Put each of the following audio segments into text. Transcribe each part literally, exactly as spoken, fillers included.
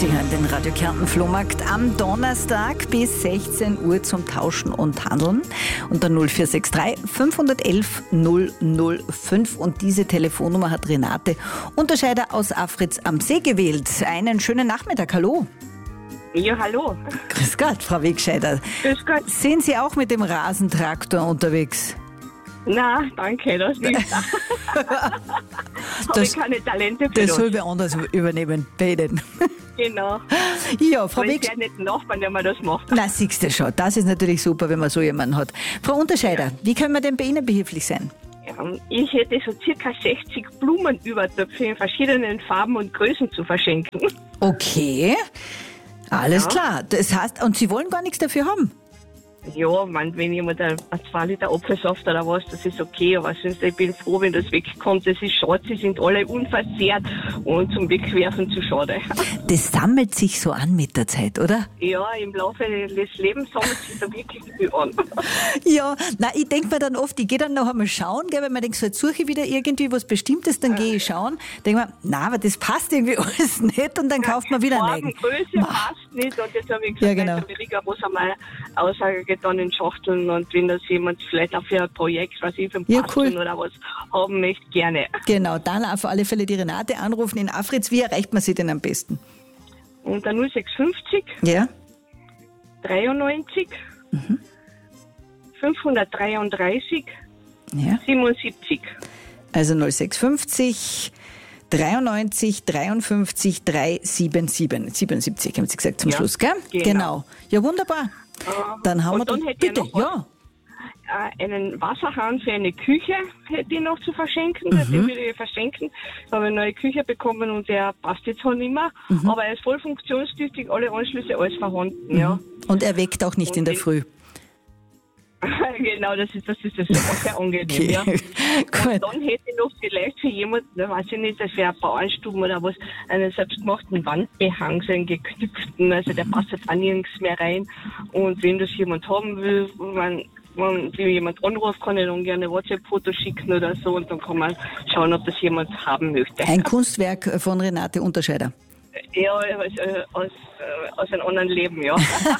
Sie hören den Radio Kärnten Flohmarkt am Donnerstag bis sechzehn Uhr zum Tauschen und Handeln unter null vier sechs drei fünf eins eins null null fünf. Und diese Telefonnummer hat Renate Unterscheider aus Afritz am See gewählt. Einen schönen Nachmittag, hallo. Ja, hallo. Grüß Gott, Frau Wegscheider. Grüß Gott. Sind Sie auch mit dem Rasentraktor unterwegs? Nein, danke, das nicht. Habe ich keine Talente für Das das. soll wer anders übernehmen, bei Ihnen. Genau. Ja, Frau Aber ich Wegscheider. kenne nicht den Nachbarn, der mir das macht. Na, siehst du schon, das ist natürlich super, wenn man so jemanden hat. Frau Unterscheider, wie können wir denn bei Ihnen behilflich sein? Ja, ich hätte so circa sechzig Blumenübertöpfe in verschiedenen Farben und Größen zu verschenken. Okay, alles Ja. klar. Das heißt, und Sie wollen gar nichts dafür haben? Ja, man, wenn jemand ein zwei Liter Apfelsaft oder was, das ist okay, aber sonst, ich bin froh, wenn das wegkommt. Das ist schade, sie sind alle unversehrt und zum Wegwerfen zu schade. Das sammelt sich so an mit der Zeit, oder? Ja, im Laufe des Lebens sammelt sich da wirklich viel an. Ja, na, ich denke mir dann oft, ich gehe dann noch einmal schauen, gell, weil man denkt, so jetzt suche ich wieder irgendwie was Bestimmtes, dann gehe ich schauen, denke mir, na, aber das passt irgendwie alles nicht und dann kauft man wieder einen. Farben, Größe passt nicht und jetzt habe ich gesagt, Ja, genau. in Amerika muss einmal Aussage getan in Schachteln und wenn das jemand vielleicht auch für ein Projekt, was ich für ein Ja, Basteln cool. oder was haben möchte, gerne. Genau, dann auf alle Fälle die Renate anrufen in Afritz. Wie erreicht man sie denn am besten? Unter null sechs fünf null Ja? dreiundneunzig Mhm. fünfhundertdreiunddreißig Ja. siebenundsiebzig. Also null sechs fünf null dreiundneunzig dreiundfünfzig dreihundertsiebenundsiebzig. siebenundsiebzig haben Sie gesagt zum Ja, Schluss, gell? genau. Ja, wunderbar. Dann haben Und wir dann doch, hätte ich bitte, noch was. ja. Äh, einen Wasserhahn für eine Küche hätte ich noch zu verschenken. Den würde ich verschenken. Da habe ich eine neue Küche bekommen und der passt jetzt halt nicht mehr. Aber er ist voll funktionstüchtig, alle Anschlüsse, alles vorhanden. Ja. Und er weckt auch nicht Und in der die- Früh. Genau, das ist das ist das ist sehr angenehm. Okay. Ja. Gut. Und dann hätte ich noch vielleicht für jemanden, da weiß ich nicht, das wäre ein Bauernstuben oder was, einen selbstgemachten Wandbehang, so einen geknüpften, also der passt jetzt auch nirgends mehr rein. Und wenn das jemand haben will, man, wenn jemand anruft, kann ich dann gerne WhatsApp-Foto schicken oder so und dann kann man schauen, ob das jemand haben möchte. Ein Kunstwerk von Renate Unterscheider. Ja, aus, äh, aus, äh, aus einem anderen Leben, ja.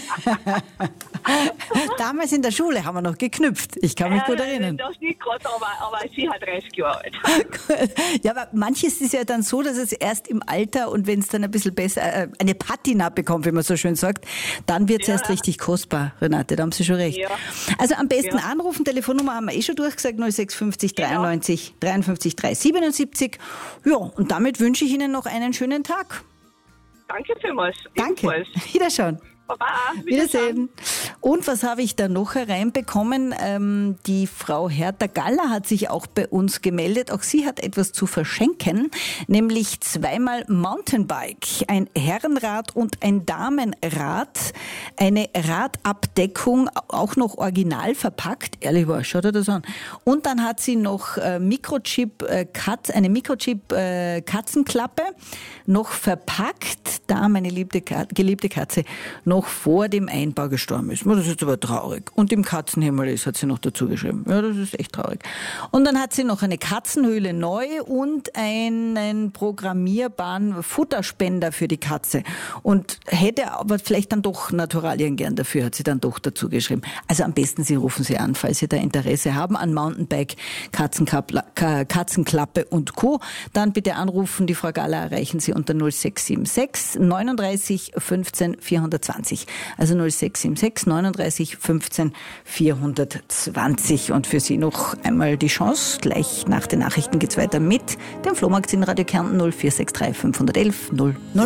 Damals in der Schule haben wir noch geknüpft. Ich kann mich gut erinnern. Das nicht gerade, aber, aber sie hat dreißig Jahre alt. Ja, aber manches ist ja dann so, dass es erst im Alter und wenn es dann ein bisschen besser, äh, eine Patina bekommt, wie man so schön sagt, dann wird es Ja. erst richtig kostbar, Renate, da haben Sie schon recht. Ja. Also am besten Ja. anrufen, Telefonnummer haben wir eh schon durchgesagt, null sechs fünf null Genau. dreiundneunzig dreiundfünfzig dreihundertsiebenundsiebzig. Ja, und damit wünsche ich Ihnen noch einen schönen Tag. Danke vielmals. Danke. Ebenfalls. Wiederschauen. Baba. Wiedersehen. Und was habe ich da noch hereinbekommen? Ähm, die Frau Hertha Galler hat sich auch bei uns gemeldet. Auch sie hat etwas zu verschenken, nämlich zweimal Mountainbike, ein Herrenrad und ein Damenrad, eine Radabdeckung, auch noch original verpackt. Ehrlich war, schaut ihr das an. Und dann hat sie noch äh, Mikrochip, äh, Katz, eine Mikrochip äh, Katzenklappe noch verpackt. Da meine liebte, geliebte Katze noch vor dem Einbau gestorben ist. Das ist jetzt aber traurig. Und im Katzenhimmel ist, hat sie noch dazu geschrieben. Ja, das ist echt traurig. Und dann hat sie noch eine Katzenhöhle neu und einen programmierbaren Futterspender für die Katze. Und hätte aber vielleicht dann doch Naturalien gern dafür, hat sie dann doch dazu geschrieben. Also am besten, Sie rufen sie an, falls Sie da Interesse haben an Mountainbike, Katzenklappe, Katzenklappe und Co. Dann bitte anrufen. Die Frau Galler erreichen Sie unter null sechs sieben sechs neununddreißig fünfzehn vierhundertzwanzig. Also null sechs sieben sechs neununddreißig fünfzehn vierhundertzwanzig. Und für Sie noch einmal die Chance. Gleich nach den Nachrichten geht's weiter mit dem Flohmarkt in Radio Kärnten null vier sechs drei fünf eins eins null null.